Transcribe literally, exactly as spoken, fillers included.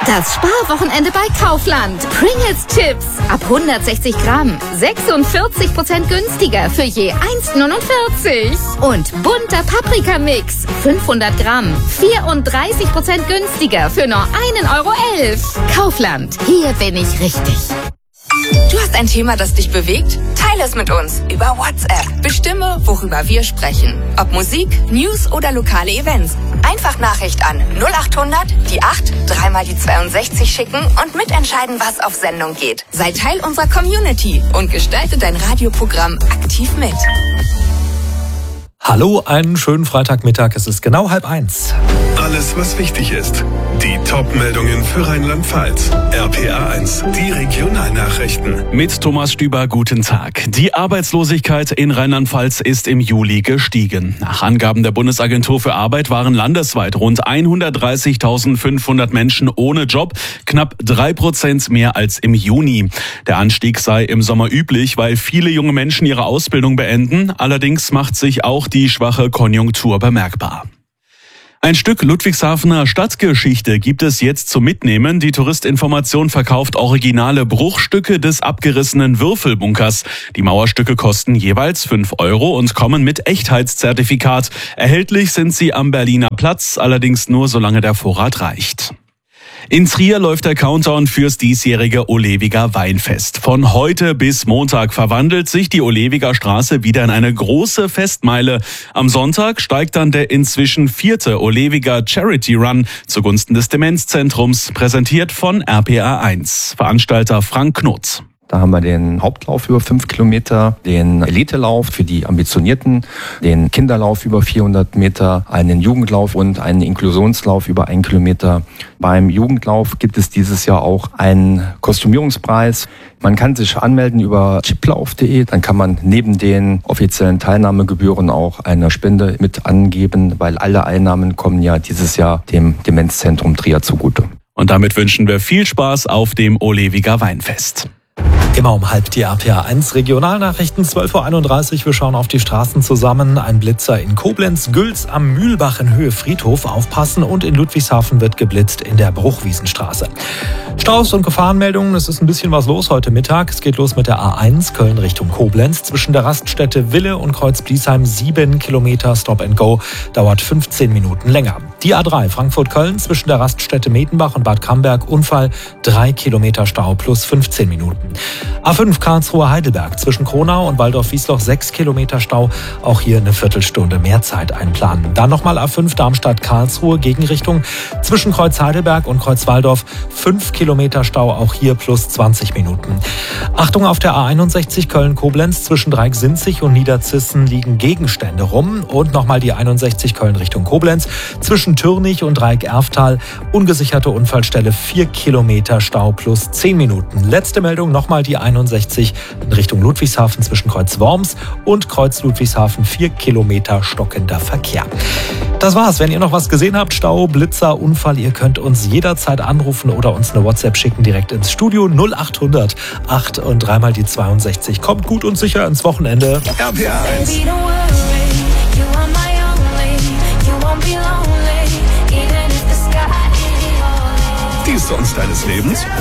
Das Sparwochenende bei Kaufland. Pringles Chips ab hundertsechzig Gramm. sechsundvierzig Prozent günstiger für je eins neunundvierzig. Und bunter Paprikamix. fünfhundert Gramm. vierunddreißig Prozent günstiger für nur einen Euro elf. Kaufland. Hier bin ich richtig. Du hast ein Thema, das dich bewegt? Teile es mit uns über WhatsApp. Bestimme, worüber wir sprechen. Ob Musik, News oder lokale Events. Einfach Nachricht an null achthundert, die acht, dreimal die zweiundsechzig schicken und mitentscheiden, was auf Sendung geht. Sei Teil unserer Community und gestalte dein Radioprogramm aktiv mit. Hallo, einen schönen Freitagmittag. Es ist genau halb eins. Alles, was wichtig ist. Die Top-Meldungen für Rheinland-Pfalz. R P A eins, die Regionalnachrichten. Mit Thomas Stüber, guten Tag. Die Arbeitslosigkeit in Rheinland-Pfalz ist im Juli gestiegen. Nach Angaben der Bundesagentur für Arbeit waren landesweit rund hundertdreißigtausendfünfhundert Menschen ohne Job, knapp drei Prozent mehr als im Juni. Der Anstieg sei im Sommer üblich, weil viele junge Menschen ihre Ausbildung beenden. Allerdings macht sich auch die schwache Konjunktur bemerkbar. Ein Stück Ludwigshafener Stadtgeschichte gibt es jetzt zum Mitnehmen. Die Touristinformation verkauft originale Bruchstücke des abgerissenen Würfelbunkers. Die Mauerstücke kosten jeweils fünf Euro und kommen mit Echtheitszertifikat. Erhältlich sind sie am Berliner Platz, allerdings nur solange der Vorrat reicht. In Trier läuft der Countdown fürs diesjährige Olewiger Weinfest. Von heute bis Montag verwandelt sich die Olewiger Straße wieder in eine große Festmeile. Am Sonntag steigt dann der inzwischen vierte Olewiger Charity Run zugunsten des Demenzzentrums, präsentiert von R P A eins. Veranstalter Frank Knotz. Da haben wir den Hauptlauf über fünf Kilometer, den Elitelauf für die Ambitionierten, den Kinderlauf über vierhundert Meter, einen Jugendlauf und einen Inklusionslauf über einen Kilometer. Beim Jugendlauf gibt es dieses Jahr auch einen Kostümierungspreis. Man kann sich anmelden über chiplauf punkt de, dann kann man neben den offiziellen Teilnahmegebühren auch eine Spende mit angeben, weil alle Einnahmen kommen ja dieses Jahr dem Demenzzentrum Trier zugute. Und damit wünschen wir viel Spaß auf dem Olewiger Weinfest. Immer um halb die R P A eins Regionalnachrichten, zwölf Uhr einunddreißig. Wir schauen auf die Straßen zusammen. Ein Blitzer in Koblenz, Gülz am Mühlbach in Höhe Friedhof aufpassen und in Ludwigshafen wird geblitzt in der Bruchwiesenstraße. Staus und Gefahrenmeldungen, es ist ein bisschen was los heute Mittag. Es geht los mit der A eins Köln Richtung Koblenz. Zwischen der Raststätte Wille und Kreuz-Bliesheim sieben Kilometer Stop and Go, dauert fünfzehn Minuten länger. Die A drei Frankfurt-Köln zwischen der Raststätte Metenbach und Bad Camberg, Unfall, drei Kilometer Stau plus fünfzehn Minuten. A fünf Karlsruhe-Heidelberg zwischen Kronau und Waldorf-Wiesloch sechs Kilometer Stau, auch hier eine Viertelstunde mehr Zeit einplanen. Dann nochmal A fünf Darmstadt-Karlsruhe Gegenrichtung zwischen Kreuz Heidelberg und Kreuz Waldorf fünf Kilometer Stau, auch hier plus zwanzig Minuten. Achtung auf der A einundsechzig Köln-Koblenz zwischen Dreieck-Sinzig und Niederzissen liegen Gegenstände rum und nochmal die einundsechzig Köln Richtung Koblenz zwischen Türnich und Dreieck-Erftal ungesicherte Unfallstelle vier Kilometer Stau plus zehn Minuten. Letzte Meldung nochmal die einundsechzig in Richtung Ludwigshafen zwischen Kreuz Worms und Kreuz Ludwigshafen vier Kilometer stockender Verkehr. Das war's. Wenn ihr noch was gesehen habt, Stau, Blitzer, Unfall, ihr könnt uns jederzeit anrufen oder uns eine WhatsApp schicken direkt ins Studio null achthundert acht und dreimal die zweiundsechzig. Kommt gut und sicher ins Wochenende. R P A eins. Die Songs deines Lebens?